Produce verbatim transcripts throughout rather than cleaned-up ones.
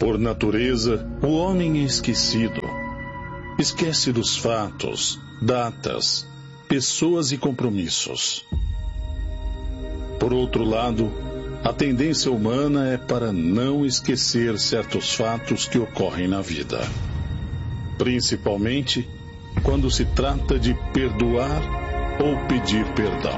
Por natureza, o homem é esquecido. Esquece dos fatos, datas, pessoas e compromissos. Por outro lado, a tendência humana é para não esquecer certos fatos que ocorrem na vida. Principalmente quando se trata de perdoar ou pedir perdão.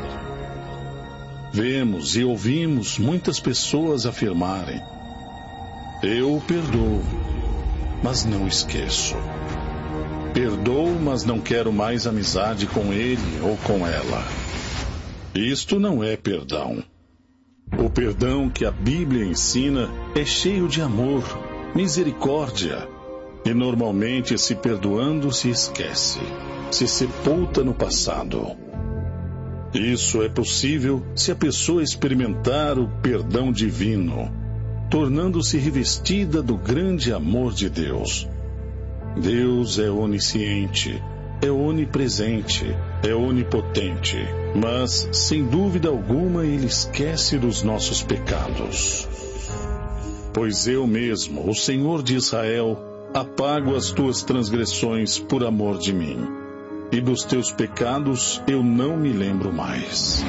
Vemos e ouvimos muitas pessoas afirmarem: eu perdoo, mas não esqueço. Perdoo, mas não quero mais amizade com ele ou com ela. Isto não é perdão. O perdão que a Bíblia ensina é cheio de amor, misericórdia, e normalmente, se perdoando, se esquece, se sepulta no passado. Isso é possível se a pessoa experimentar o perdão divino, tornando-se revestida do grande amor de Deus. Deus é onisciente, é onipresente, é onipotente, mas, sem dúvida alguma, Ele esquece dos nossos pecados. Pois eu mesmo, o Senhor de Israel, apago as tuas transgressões por amor de mim, e dos teus pecados eu não me lembro mais.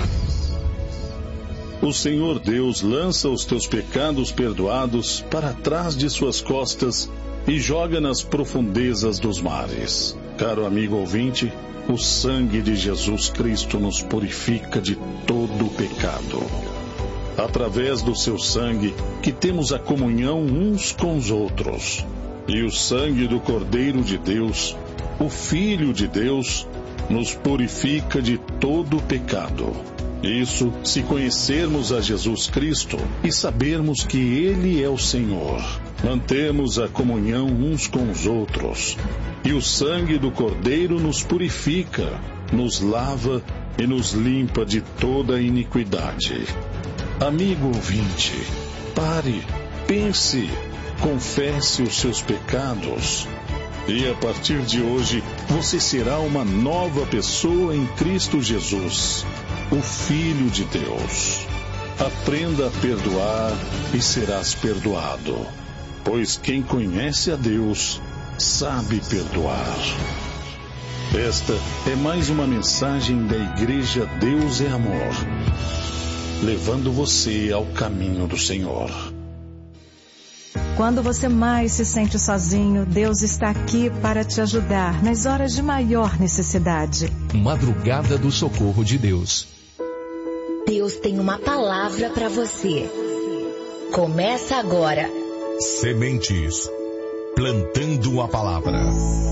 O Senhor Deus lança os teus pecados perdoados para trás de suas costas e joga nas profundezas dos mares. Caro amigo ouvinte, o sangue de Jesus Cristo nos purifica de todo o pecado. Através do seu sangue que temos a comunhão uns com os outros. E o sangue do Cordeiro de Deus, o Filho de Deus, nos purifica de todo o pecado. Isso se conhecermos a Jesus Cristo e sabermos que Ele é o Senhor. Mantemos a comunhão uns com os outros. E o sangue do Cordeiro nos purifica, nos lava e nos limpa de toda a iniquidade. Amigo ouvinte, pare, pense, confesse os seus pecados. E a partir de hoje, você será uma nova pessoa em Cristo Jesus, o Filho de Deus. Aprenda a perdoar e serás perdoado, pois quem conhece a Deus sabe perdoar. Esta é mais uma mensagem da Igreja Deus é Amor, levando você ao caminho do Senhor. Quando você mais se sente sozinho, Deus está aqui para te ajudar nas horas de maior necessidade. Madrugada do Socorro de Deus. Deus tem uma palavra para você. Começa agora. Sementes. Plantando a palavra.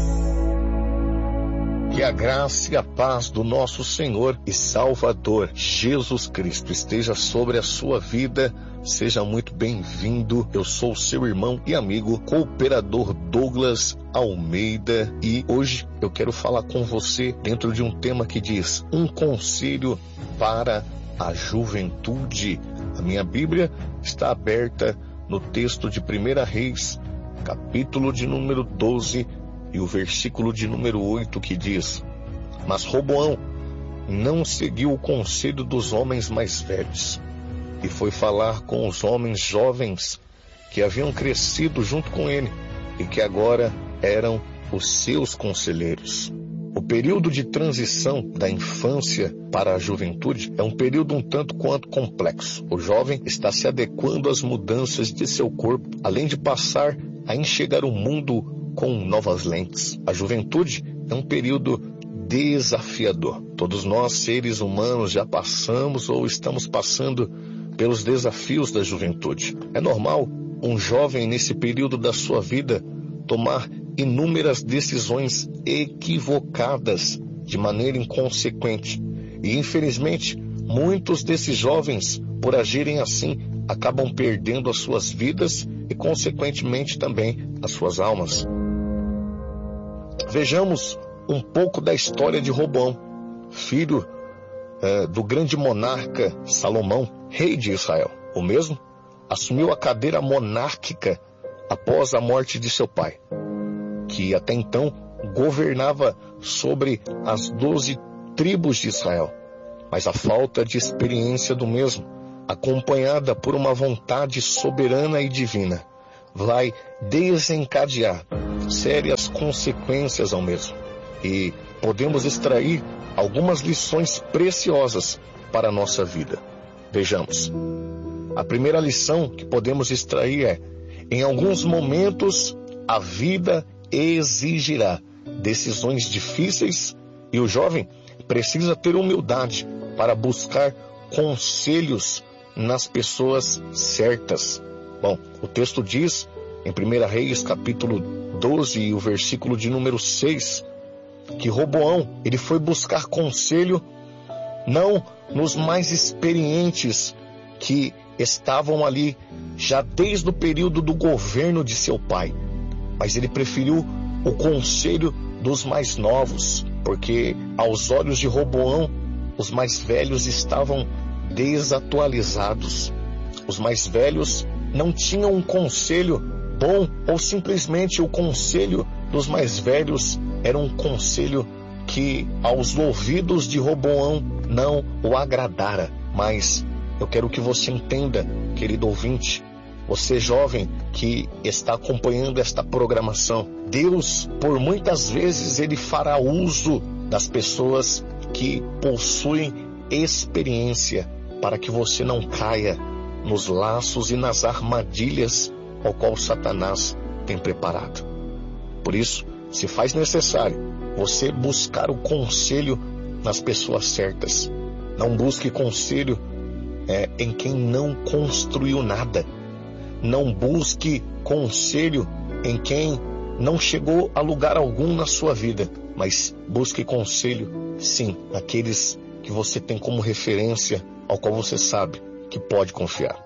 Que a graça e a paz do nosso Senhor e Salvador Jesus Cristo esteja sobre a sua vida. Seja muito bem-vindo. Eu sou seu irmão e amigo, cooperador Douglas Almeida, e hoje eu quero falar com você dentro de um tema que diz: um conselho para a juventude. A minha Bíblia está aberta no texto de Primeira Reis, capítulo de número doze, e o versículo de número oito, que diz: mas Roboão não seguiu o conselho dos homens mais velhos, e foi falar com os homens jovens que haviam crescido junto com ele, e que agora eram os seus conselheiros. O período de transição da infância para a juventude é um período um tanto quanto complexo. O jovem está se adequando às mudanças de seu corpo, além de passar a enxergar o mundo com novas lentes. A juventude é um período desafiador. Todos nós, seres humanos, já passamos ou estamos passando pelos desafios da juventude. É normal um jovem, nesse período da sua vida, tomar inúmeras decisões equivocadas de maneira inconsequente. E, infelizmente, muitos desses jovens, por agirem assim, acabam perdendo as suas vidas e, consequentemente, também as suas almas. Vejamos um pouco da história de Roboão, filho eh, do grande monarca Salomão, rei de Israel. O mesmo assumiu a cadeira monárquica após a morte de seu pai, que até então governava sobre as doze tribos de Israel. Mas a falta de experiência do mesmo, acompanhada por uma vontade soberana e divina, vai desencadear sérias consequências ao mesmo. E podemos extrair algumas lições preciosas para a nossa vida. Vejamos. A primeira lição que podemos extrair é: em alguns momentos, a vida exigirá decisões difíceis e o jovem precisa ter humildade para buscar conselhos nas pessoas certas. Bom, o texto diz, em primeira Reis, capítulo doze, e o versículo de número seis, que Roboão, ele foi buscar conselho não nos mais experientes que estavam ali já desde o período do governo de seu pai, mas ele preferiu o conselho dos mais novos, porque aos olhos de Roboão, os mais velhos estavam desatualizados. Os mais velhos não tinham um conselho bom, ou simplesmente o conselho dos mais velhos era um conselho que aos ouvidos de Roboão não o agradara. Mas eu quero que você entenda, querido ouvinte, você jovem que está acompanhando esta programação, Deus, por muitas vezes, Ele fará uso das pessoas que possuem experiência para que você não caia nos laços e nas armadilhas ao qual Satanás tem preparado. Por isso, se faz necessário você buscar o conselho nas pessoas certas. Não busque conselho é, em quem não construiu nada. Não busque conselho em quem não chegou a lugar algum na sua vida, mas busque conselho, sim, naqueles que você tem como referência, ao qual você sabe que pode confiar.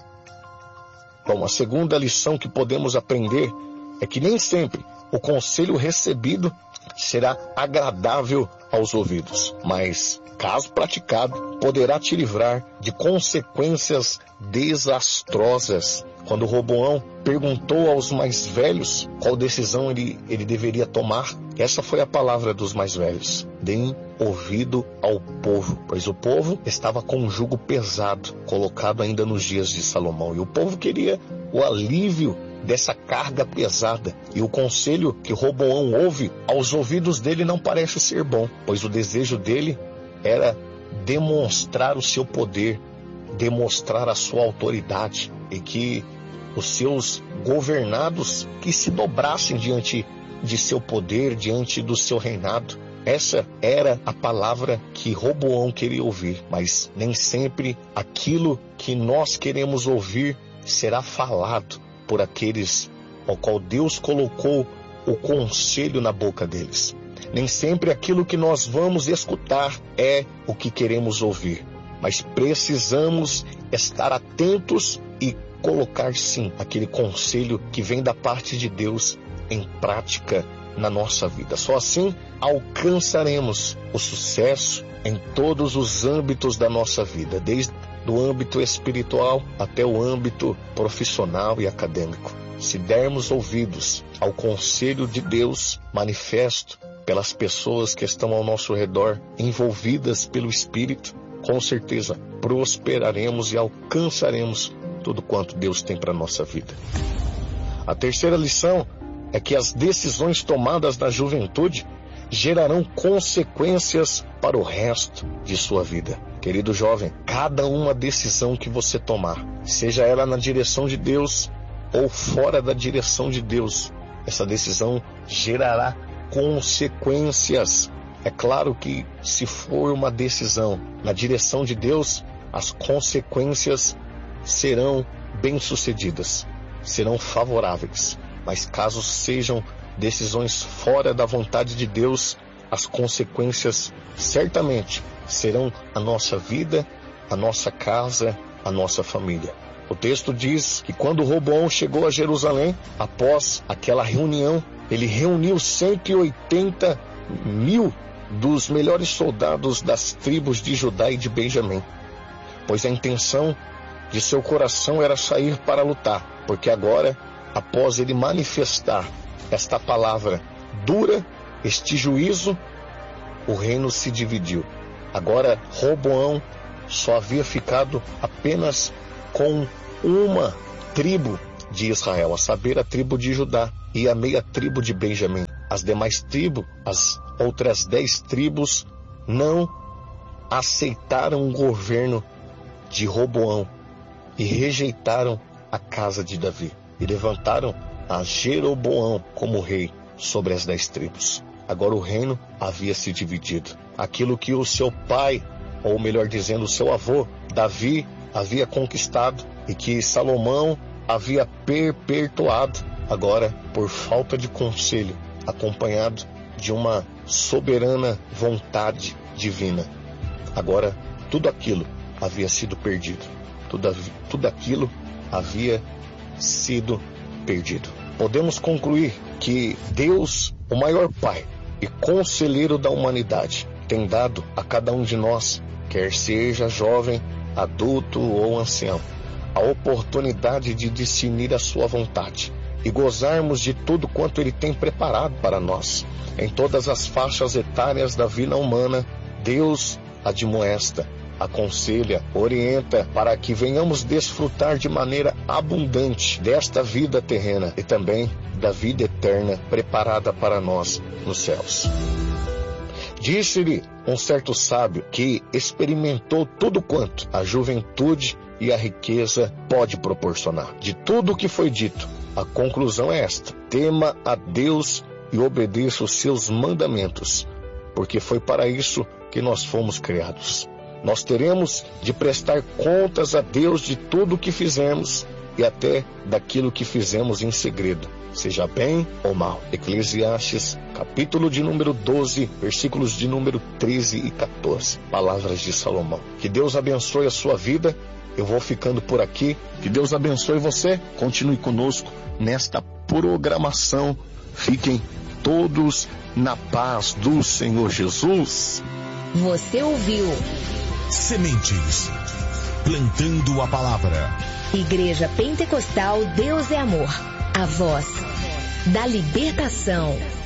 Bom, a segunda lição que podemos aprender é que nem sempre o conselho recebido será agradável aos ouvidos, mas, caso praticado, poderá te livrar de consequências desastrosas. Quando Roboão perguntou aos mais velhos qual decisão ele, ele deveria tomar, essa foi a palavra dos mais velhos: deem ouvido ao povo, pois o povo estava com um jugo pesado, colocado ainda nos dias de Salomão, e o povo queria o alívio dessa carga pesada, e o conselho que Roboão ouve aos ouvidos dele não parece ser bom, pois o desejo dele era demonstrar o seu poder, demonstrar a sua autoridade, e que os seus governados que se dobrassem diante de seu poder, diante do seu reinado. Essa era a palavra que Roboão queria ouvir, mas nem sempre aquilo que nós queremos ouvir será falado por aqueles ao qual Deus colocou o conselho na boca deles. Nem sempre aquilo que nós vamos escutar é o que queremos ouvir, mas precisamos estar atentos e colocar sim aquele conselho que vem da parte de Deus em prática na nossa vida. Só assim alcançaremos o sucesso em todos os âmbitos da nossa vida, desde do âmbito espiritual até o âmbito profissional e acadêmico. Se dermos ouvidos ao conselho de Deus manifesto pelas pessoas que estão ao nosso redor, envolvidas pelo Espírito, com certeza prosperaremos e alcançaremos tudo quanto Deus tem para a nossa vida. A terceira lição é que as decisões tomadas na juventude gerarão consequências para o resto de sua vida. Querido jovem, cada uma decisão que você tomar, seja ela na direção de Deus ou fora da direção de Deus, essa decisão gerará consequências. É claro que se for uma decisão na direção de Deus, as consequências serão bem-sucedidas, serão favoráveis. Mas caso sejam decisões fora da vontade de Deus, as consequências certamente serão a nossa vida, a nossa casa, a nossa família. O texto diz que quando Roboão chegou a Jerusalém, após aquela reunião, ele reuniu cento e oitenta mil dos melhores soldados das tribos de Judá e de Benjamim, pois a intenção de seu coração era sair para lutar, porque agora, após ele manifestar esta palavra dura, este juízo, o reino se dividiu. Agora Roboão só havia ficado apenas com uma tribo de Israel, a saber, a tribo de Judá e a meia tribo de Benjamim. As demais tribos, as outras dez tribos, não aceitaram o governo de Roboão e rejeitaram a casa de Davi e levantaram a Jeroboão como rei sobre as dez tribos. Agora o reino havia se dividido. Aquilo que o seu pai, ou melhor dizendo, o seu avô, Davi, havia conquistado e que Salomão havia perpetuado, agora, por falta de conselho, acompanhado de uma soberana vontade divina, agora tudo aquilo havia sido perdido. Tudo, tudo aquilo havia sido perdido. Podemos concluir que Deus, o maior Pai e conselheiro da humanidade, tem dado a cada um de nós, quer seja jovem, adulto ou ancião, a oportunidade de discernir a sua vontade e gozarmos de tudo quanto Ele tem preparado para nós. Em todas as faixas etárias da vida humana, Deus admoesta, aconselha, orienta para que venhamos desfrutar de maneira abundante desta vida terrena e também da vida eterna preparada para nós nos céus. Disse-lhe um certo sábio que experimentou tudo quanto a juventude e a riqueza pode proporcionar. De tudo o que foi dito, a conclusão é esta: tema a Deus e obedeça os seus mandamentos, porque foi para isso que nós fomos criados. Nós teremos de prestar contas a Deus de tudo o que fizemos e até daquilo que fizemos em segredo, seja bem ou mal. Eclesiastes, capítulo de número doze, versículos de número treze e quatorze. Palavras de Salomão. Que Deus abençoe a sua vida. Eu vou ficando por aqui. Que Deus abençoe você. Continue conosco nesta programação. Fiquem todos na paz do Senhor Jesus. Você ouviu Sementes, plantando a palavra. Igreja Pentecostal Deus é Amor, a voz da libertação.